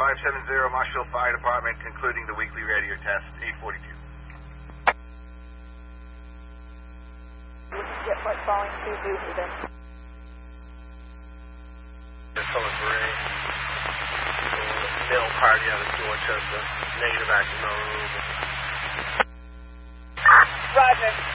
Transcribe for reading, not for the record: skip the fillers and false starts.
570 Marshfield Fire Department, concluding the weekly radio test, 842. Jet point falling 2 boosters in. Phyllis Ray, male party out of Dorchester, negative active, no. Roger.